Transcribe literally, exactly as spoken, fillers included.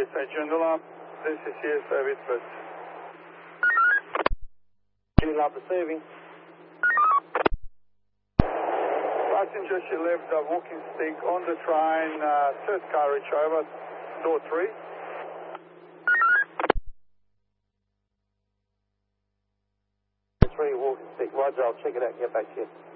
Lisa Joondalup, this is here, service bus. Joondalup receiving. Passenger, she left the walking stick on the train, uh, third carriage over, door three. Three walking stick, Roger, I'll check it out and get back to you.